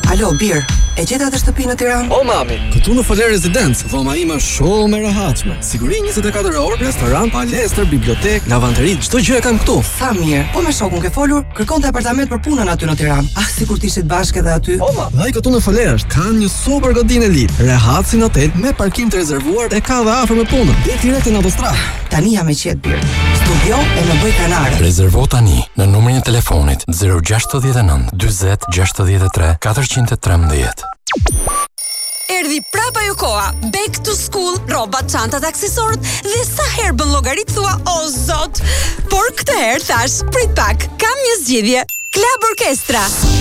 Alo, Bir, e gjeta të shtëpi në Tiranë? O mami, këtu në Foler Residence, dhoma ime është shumë e rehatshme. Siguri 24 orë, restoran, palestër, bibliotek, lavanteri, çdo gjë e kanë këtu. Sa mirë. Po me shokun ke folur, kërkonte apartament për punën aty në Tiranë. Ah, sikur të ishit bashkë edhe aty. O ma, ai këtu në Foler është, kanë një super godinë elit, rehat si në hotel me parkim të rezervuar e ka dhe afër me punën. Dhe direkt në autostradë. Tani jam e qetë, Bir. Studio e në bëj kanare. Rezervo tani në numrin e telefonit 069 40 63 413. Erdhi prapa ju koha, back to school, rrobat, çantat, aksesorët dhe sa herë bën llogarit thua, o zot. Por këtë herë thash, prit pak, kam një zgjidhje. Club Orkestra.